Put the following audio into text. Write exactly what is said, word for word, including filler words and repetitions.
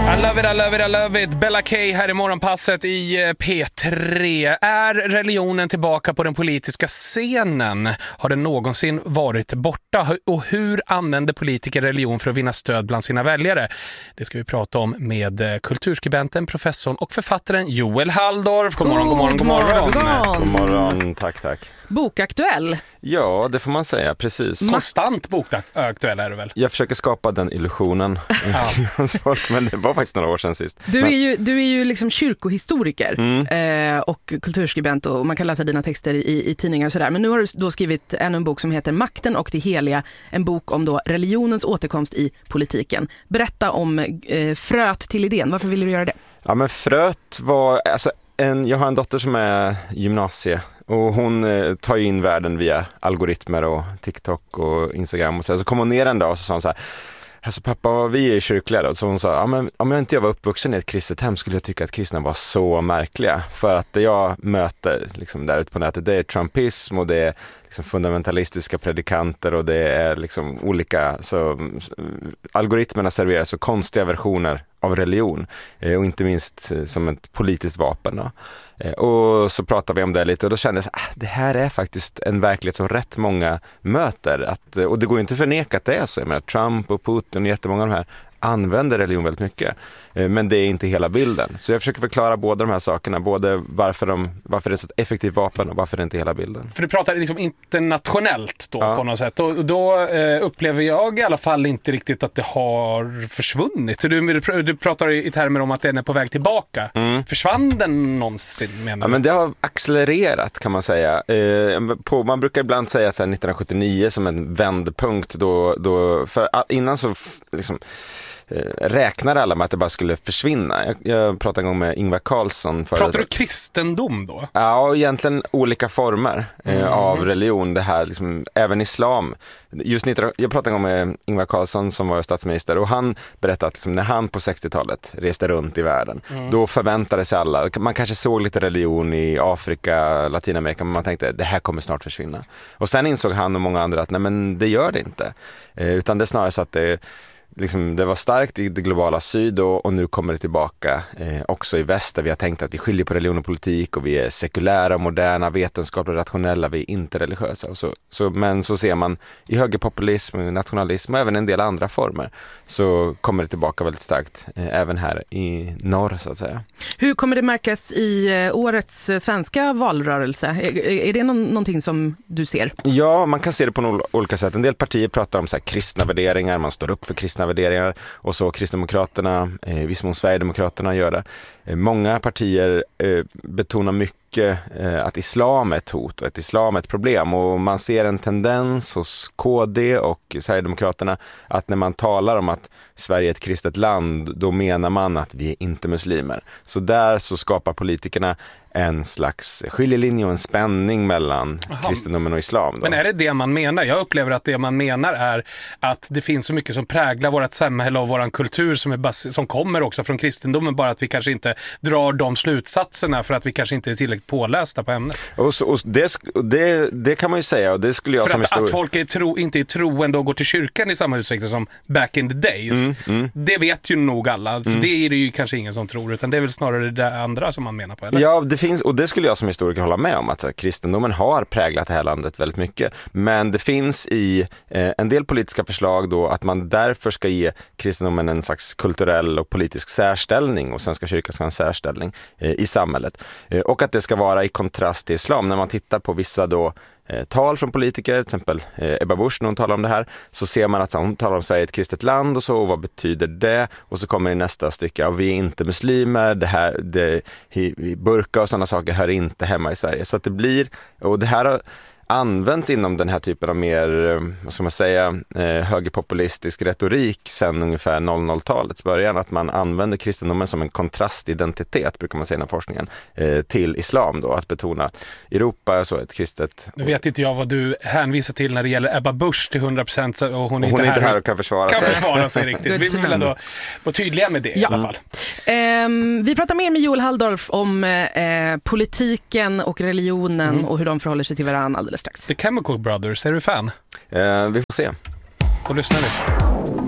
I love it, I love it, I love it. Bella K här i morgonpasset i P tre. Är religionen tillbaka på den politiska scenen? Har den någonsin varit borta? Och hur använder politiker religion för att vinna stöd bland sina väljare? Det ska vi prata om med kulturskribenten, professorn och författaren Joel Halldorf. God morgon, god morgon, god morgon. God morgon, god morgon. Tack, tack. Bokaktuell. Ja, det får man säga, precis. Konstant bokaktuell är det väl? Jag försöker skapa den illusionen hos folk, men det var faktiskt några år sedan sist. Du är men... ju, du är ju liksom kyrkohistoriker mm. eh, och kulturskribent och man kan läsa dina texter i, i tidningar och sådär. Men nu har du då skrivit ännu en bok som heter Makten och det heliga. En bok om då religionens återkomst i politiken. Berätta om eh, fröet till idén. Varför ville du göra det? Ja, men fröet var... Alltså, en, jag har en dotter som är gymnasie. Och hon eh, tar ju in världen via algoritmer och TikTok och Instagram. Och så, så kom hon ner en dag och så sa hon så här: alltså pappa, vi är kyrkliga då. Så hon sa, ja, men om jag inte var uppvuxen i ett kristet hem skulle jag tycka att kristna var så märkliga. För att det jag möter liksom, där ute på nätet, det är trumpism och det är liksom, fundamentalistiska predikanter och det är liksom olika, så algoritmerna serverar så konstiga versioner av religion eh, och inte minst eh, som ett politiskt vapen då. Eh, och så pratade vi om det lite och då kände jag att ah, det här är faktiskt en verklighet som rätt många möter. Att, och det går ju inte att förneka att det är så. Jag menar, Trump och Putin och jättemånga av de här använder religion väldigt mycket. Eh, men det är inte hela bilden. Så jag försöker förklara båda de här sakerna. Både varför, de, varför det är så ett effektivt vapen och varför det inte är hela bilden. För du pratar liksom internationellt då ja. på något sätt. Och då eh, upplever jag i alla fall inte riktigt att det har försvunnit. Du, du pratar i termer om att den är på väg tillbaka. Mm. Försvann den någonsin, menar ja, du? men det har accelererat kan man säga. Eh, på, man brukar ibland säga så här nittonhundrasjuttionio som en vändpunkt. Då, då, för innan så liksom... räknade alla med att det bara skulle försvinna. Jag, jag pratade en gång med Ingvar Carlsson. För pratar du kristendom då? Ja, egentligen olika former eh, mm. av religion. Det här, liksom, även islam. Just nitton, jag pratade en gång med Ingvar Carlsson som var statsminister och han berättade att liksom, när han på sextiotalet reste runt i världen, mm. då förväntade sig alla, man kanske såg lite religion i Afrika, Latinamerika, men man tänkte det här kommer snart försvinna. Och sen insåg han och många andra att nej, men det gör det inte. Eh, utan det är snarare så att det Liksom, det var starkt i det globala syd och, och nu kommer det tillbaka eh, också i väst där vi har tänkt att vi skiljer på religion och politik och vi är sekulära, moderna, vetenskapliga, rationella, vi är inte religiösa. Och så, så, men så ser man i högerpopulism, nationalism och även en del andra former så kommer det tillbaka väldigt starkt eh, även här i norr så att säga. Hur kommer det märkas i eh, årets svenska valrörelse? Är, är det någon, någonting som du ser? Ja, man kan se det på några olika sätt. En del partier pratar om så här kristna värderingar, man står upp för kristna värderingar och så Kristdemokraterna, eh, viss mån Sverigedemokraterna gör det. Eh, många partier eh, betonar mycket eh, att islam är ett hot och att islam är ett problem och man ser en tendens hos K D och Sverigedemokraterna att när man talar om att Sverige är ett kristet land då menar man att vi är inte muslimer. Så där så skapar politikerna en slags skiljelinje och en spänning mellan Aha. kristendomen och islam. Då. Men är det det man menar? Jag upplever att det man menar är att det finns så mycket som präglar vårt samhälle och vår kultur som, är bas- som kommer också från kristendomen, bara att vi kanske inte drar de slutsatserna för att vi kanske inte är tillräckligt pålästa på ämnet. Och, så, och det, det, det kan man ju säga och det skulle jag för som att, historia... att folk är tro, inte är troende och går till kyrkan i samma utsträckning som back in the days. Mm, mm. Det vet ju nog alla. Alltså, mm. Det är det ju kanske ingen som tror, utan det är väl snarare det andra som man menar på, eller? Ja, det finns, och det skulle jag som historiker hålla med om, att här, kristendomen har präglat det här landet väldigt mycket. Men det finns i eh, en del politiska förslag då att man därför ska ge kristendomen en slags kulturell och politisk särställning och Svenska kyrkan ska ha en särställning eh, i samhället. Eh, och att det ska vara i kontrast till islam. När man tittar på vissa då eh, tal från politiker, till exempel eh, Ebba Busch när hon talar om det här, så ser man att hon talar om Sverige ett kristet land och så, och vad betyder det? Och så kommer i nästa stycke, och vi är inte muslimer, det här, det, hi, burka och sådana saker hör inte hemma i Sverige. Så att det blir, och det här har används inom den här typen av mer, vad ska man säga, eh, högerpopulistisk retorik sedan ungefär noll noll-talets början, att man använder kristendomen som en kontrastidentitet, brukar man säga inom forskningen, eh, till islam då, att betona att Europa är så ett kristet. Nu vet inte jag vad du hänvisar till när det gäller Ebba Busch till hundra procent, och hon är, och hon inte, är inte här, här och kan försvara kan sig. försvara sig riktigt. Vi vill ändå vara tydliga med det, ja. I alla fall. Um, vi pratar mer med Joel Halldorf om eh, politiken och religionen mm. och hur de förhåller sig till varandra alldeles strax. The Chemical Brothers, är du fan? Uh, vi får se. Och lyssna nu.